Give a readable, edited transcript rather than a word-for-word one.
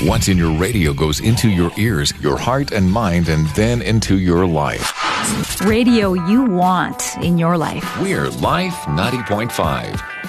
What's in your radio goes into your ears, your heart and mind, and then into your life. Radio you want in your life. We're Life 90.5.